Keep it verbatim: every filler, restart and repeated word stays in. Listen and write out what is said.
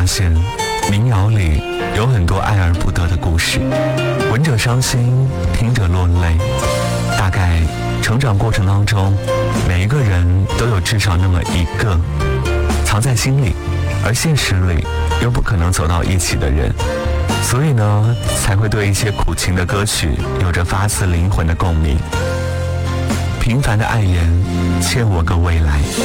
发现民谣里有很多爱而不得的故事，闻者伤心，听者落泪。大概成长过程当中，每一个人都有至少那么一个藏在心里，而现实里又不可能走到一起的人，所以呢，才会对一些苦情的歌曲有着发自灵魂的共鸣。平凡的爱人，欠我个未来。